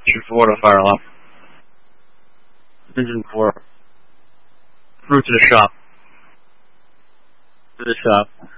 Shoot for auto fire alarm. Division 4. Through to the shop. To the shop.